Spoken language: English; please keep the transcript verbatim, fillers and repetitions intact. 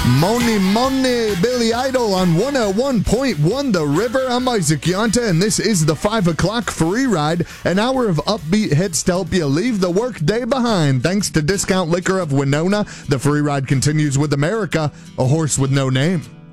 Money, money, Billy Idol on one oh one point one The River. I'm Isaac Yonta, and this is the five o'clock free ride, an hour of upbeat hits to help you leave the workday behind. Thanks to Discount Liquor of Winona, the free ride continues with America, a horse with no name.